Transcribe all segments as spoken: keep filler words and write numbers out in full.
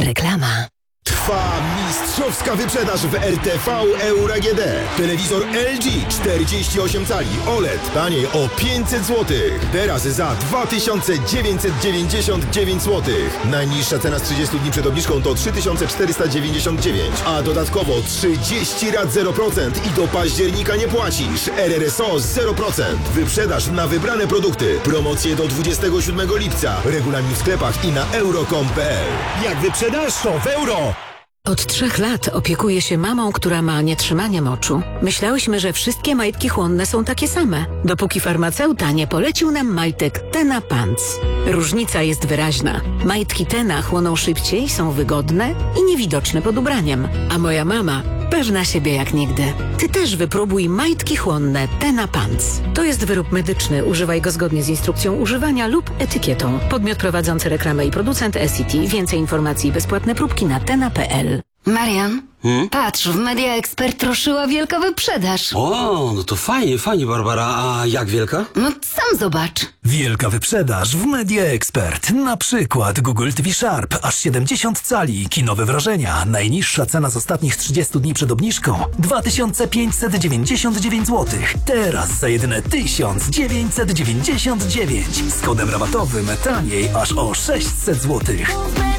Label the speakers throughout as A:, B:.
A: Reklama.
B: Trwa mistrzowska wyprzedaż w R T V Euro A G D. Telewizor L G czterdzieści osiem cali O L E D taniej o pięćset złotych. Teraz za dwa tysiące dziewięćset dziewięćdziesiąt dziewięć złotych. Najniższa cena z trzydziestu dni przed obniżką to trzy tysiące czterysta dziewięćdziesiąt dziewięć, a dodatkowo trzydzieści rat zero procent i do października nie płacisz. R R S O zero procent. Wyprzedaż na wybrane produkty. Promocje do dwudziestego siódmego lipca. Regulamin w sklepach i na euro kropka com kropka p l.
C: Jak wyprzedasz, to w euro!
A: Od trzech lat opiekuję się mamą, która ma nietrzymanie moczu. Myślałyśmy, że wszystkie majtki chłonne są takie same, dopóki farmaceuta nie polecił nam majtek Tena Pants. Różnica jest wyraźna. Majtki Tena chłoną szybciej, są wygodne i niewidoczne pod ubraniem. A moja mama pewna siebie jak nigdy. Ty też wypróbuj majtki chłonne Tena Pants. To jest wyrób medyczny. Używaj go zgodnie z instrukcją używania lub etykietą. Podmiot prowadzący reklamę i producent S I T. Więcej informacji i bezpłatne próbki na tena kropka p l.
D: Marian,
E: Hmm?
D: patrz, w Media Expert ruszyła wielka wyprzedaż.
E: O, no to fajnie, fajnie, Barbara. A jak wielka?
D: No sam zobacz.
C: Wielka wyprzedaż w Media Expert. Na przykład Google T V Sharp, aż siedemdziesiąt cali, kinowe wrażenia. Najniższa cena z ostatnich trzydziestu dni przed obniżką dwa tysiące pięćset dziewięćdziesiąt dziewięć złotych. Teraz za jedyne tysiąc dziewięćset dziewięćdziesiąt dziewięć. Z kodem rabatowym taniej aż o sześćset złotych.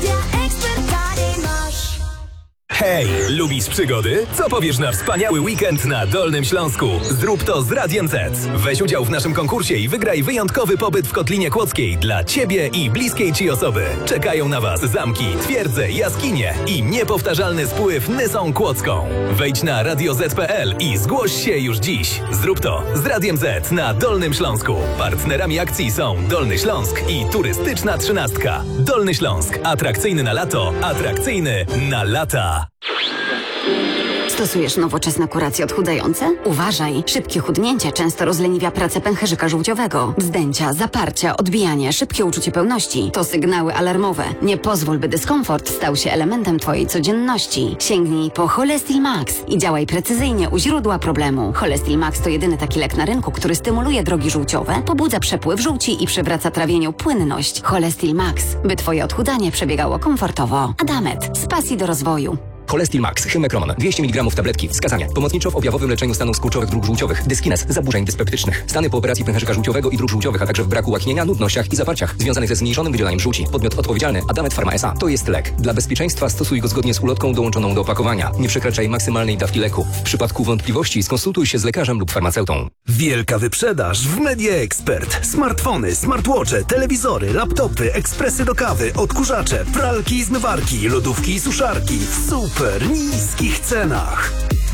F: Hej, lubisz przygody? Co powiesz na wspaniały weekend na Dolnym Śląsku? Zrób to z Radiem Z. Weź udział w naszym konkursie i wygraj wyjątkowy pobyt w Kotlinie Kłodzkiej dla Ciebie i bliskiej Ci osoby. Czekają na Was zamki, twierdze, jaskinie i niepowtarzalny spływ Nysą Kłodzką. Wejdź na radio zet kropka p l i zgłoś się już dziś. Zrób to z Radiem Z na Dolnym Śląsku. Partnerami akcji są Dolny Śląsk i Turystyczna Trzynastka. Dolny Śląsk. Atrakcyjny na lato, atrakcyjny na lata.
D: Stosujesz nowoczesne kuracje odchudzające? Uważaj, szybkie chudnięcie często rozleniwia pracę pęcherzyka żółciowego. Wzdęcia, zaparcia, odbijanie, szybkie uczucie pełności to sygnały alarmowe. Nie pozwól, by dyskomfort stał się elementem Twojej codzienności. Sięgnij po Cholestil Max i działaj precyzyjnie u źródła problemu. Cholestil Max to jedyny taki lek na rynku, który stymuluje drogi żółciowe, pobudza przepływ żółci i przywraca trawieniu płynność. Cholestil Max, by Twoje odchudzanie przebiegało komfortowo. Adamet, z pasji do rozwoju.
G: Cholestil Max, Hymekroman, dwieście miligramów tabletki. Wskazania. Pomocniczo w objawowym leczeniu stanów skurczowych dróg żółciowych. Dyskines, zaburzeń dyspeptycznych. Stany po operacji pęcherzyka żółciowego i dróg żółciowych, a także w braku łaknienia, nudnościach i zaparciach związanych ze zmniejszonym wydzielaniem żółci. Podmiot odpowiedzialny Adamet Pharma S A. To jest lek. Dla bezpieczeństwa stosuj go zgodnie z ulotką dołączoną do opakowania. Nie przekraczaj maksymalnej dawki leku. W przypadku wątpliwości skonsultuj się z lekarzem lub farmaceutą.
C: Wielka wyprzedaż w Media Expert. Smartfony, smartwatche, telewizory, laptopy, ekspresy do kawy, odkurzacze, pralki i zmywarki, lodówki i suszarki w super niskich cenach.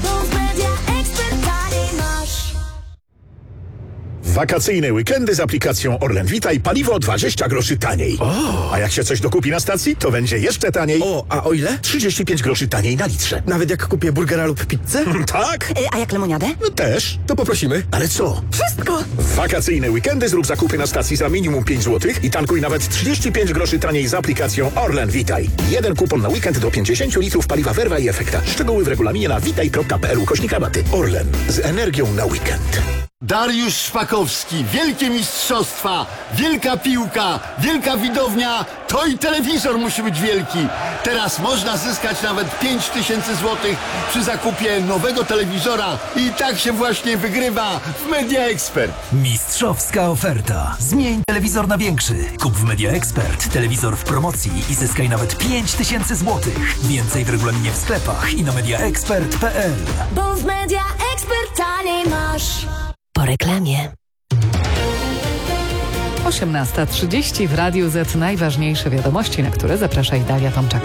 H: Wakacyjne weekendy z aplikacją Orlen Witaj, paliwo dwadzieścia groszy taniej.
C: O!
H: A jak się coś dokupi na stacji, to będzie jeszcze taniej.
C: O, a o ile?
H: trzydzieści pięć groszy taniej na litrze.
C: Nawet jak kupię burgera lub pizzę?
H: Tak?
A: A jak lemoniadę?
H: No też.
C: To poprosimy.
H: Ale co?
A: Wszystko!
H: W wakacyjne weekendy zrób zakupy na stacji za minimum pięć złotych i tankuj nawet trzydzieści pięć groszy taniej z aplikacją Orlen Witaj. Jeden kupon na weekend do pięćdziesiąt litrów paliwa Verva i Efekta. Szczegóły w regulaminie na witaj kropka p l ukośnik rabaty. Orlen. Z energią na weekend.
I: Dariusz Szpakowski, wielkie mistrzostwa, wielka piłka, wielka widownia, to i telewizor musi być wielki. Teraz można zyskać nawet pięć tysięcy złotych przy zakupie nowego telewizora i tak się właśnie wygrywa w Media Expert.
C: Mistrzowska oferta. Zmień telewizor na większy. Kup w Media Expert telewizor w promocji i zyskaj nawet pięć tysięcy złotych. Więcej w regulaminie w sklepach i na media expert kropka p l.
J: Bo w Media Expert taniej masz.
A: Po reklamie.
K: osiemnasta trzydzieści w Radiu Z. Najważniejsze wiadomości, na które zaprasza Daria Tomczak.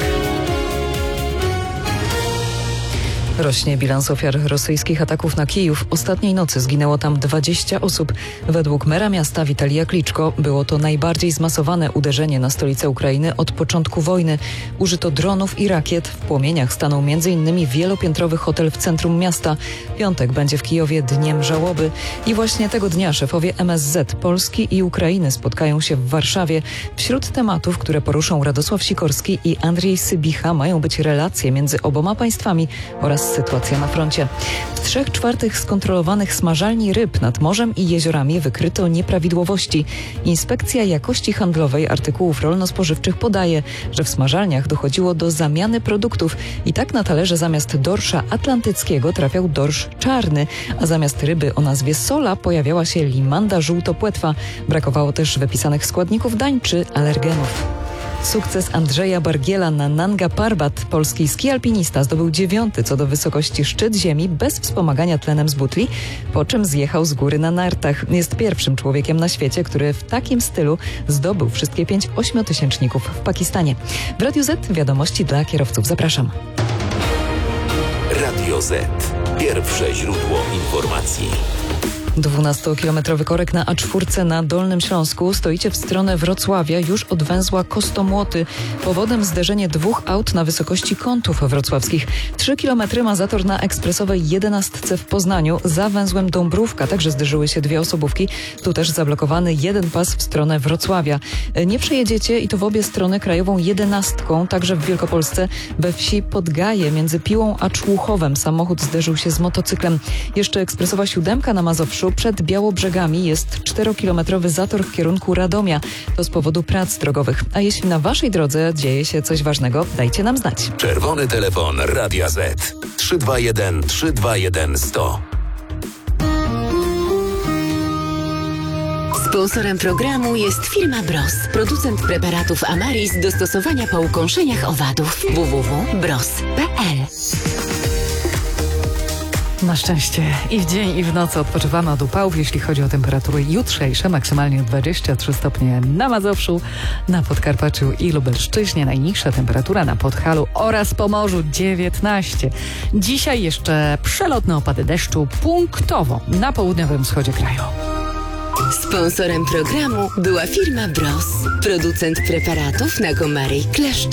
K: Rośnie bilans ofiar rosyjskich ataków na Kijów. Ostatniej nocy zginęło tam dwadzieścia osób. Według mera miasta Witalija Kliczko było to najbardziej zmasowane uderzenie na stolicę Ukrainy od początku wojny. Użyto dronów i rakiet. W płomieniach stanął między innymi wielopiętrowy hotel w centrum miasta. Piątek będzie w Kijowie dniem żałoby. I właśnie tego dnia szefowie M S Z Polski i Ukrainy spotkają się w Warszawie. Wśród tematów, które poruszą Radosław Sikorski i Andrzej Sybicha, mają być relacje między oboma państwami oraz sytuacja na froncie. W trzech czwartych skontrolowanych smażalni ryb nad morzem i jeziorami wykryto nieprawidłowości. Inspekcja Jakości Handlowej Artykułów Rolno-Spożywczych podaje, że w smażalniach dochodziło do zamiany produktów i tak na talerze zamiast dorsza atlantyckiego trafiał dorsz czarny, a zamiast ryby o nazwie sola pojawiała się limanda żółtopłetwa. Brakowało też wypisanych składników dań czy alergenów. Sukces Andrzeja Bargiela na Nanga Parbat. Polski skialpinista zdobył dziewiąty co do wysokości szczyt ziemi bez wspomagania tlenem z butli, po czym zjechał z góry na nartach. Jest pierwszym człowiekiem na świecie, który w takim stylu zdobył wszystkie pięć ośmiotysięczników w Pakistanie. W Radiu Z wiadomości dla kierowców. Zapraszam.
L: Radio Z. Pierwsze źródło informacji.
K: dwunastokilometrowy korek na A cztery na Dolnym Śląsku. Stoicie w stronę Wrocławia już od węzła Kostomłoty. Powodem zderzenie dwóch aut na wysokości kątów wrocławskich. Trzy kilometry ma zator na ekspresowej jedenastce w Poznaniu. Za węzłem Dąbrówka także zderzyły się dwie osobówki. Tu też zablokowany jeden pas w stronę Wrocławia. Nie przejedziecie i to w obie strony krajową jedenastką. Także w Wielkopolsce we wsi Podgaje między Piłą a Człuchowem samochód zderzył się z motocyklem. Jeszcze ekspresowa siódemka na Mazowszu. Przed Białobrzegami jest czterokilometrowy zator w kierunku Radomia. To z powodu prac drogowych. A jeśli na waszej drodze dzieje się coś ważnego, dajcie nam znać.
L: Czerwony telefon Radia Z. trzy dwa jeden trzy dwa jeden sto.
M: Sponsorem programu jest firma Bros, producent preparatów Amaris do stosowania po ukąszeniach owadów. w w w kropka bros kropka p l.
N: Na szczęście i w dzień, i w nocy odpoczywamy od upałów, jeśli chodzi o temperatury jutrzejsze. Maksymalnie dwadzieścia trzy stopnie na Mazowszu, na Podkarpaciu i Lubelszczyźnie. Najniższa temperatura na Podhalu oraz Pomorzu dziewiętnaście. Dzisiaj jeszcze przelotne opady deszczu punktowo na południowym wschodzie kraju.
M: Sponsorem programu była firma Bros, producent preparatów na komary i kleszcze.